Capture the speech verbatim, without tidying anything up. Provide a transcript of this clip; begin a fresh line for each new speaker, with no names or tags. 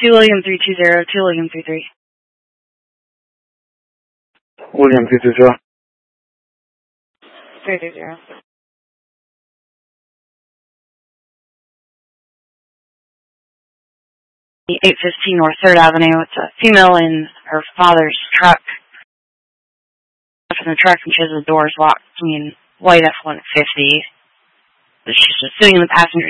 Two William three two zero, two William three three.
William three two zero.
Three three zero. eight fifteen North third Avenue. It's a female in her father's truck. From the truck, and she has the doors locked. I mean, white F one fifty. She's just sitting in the passenger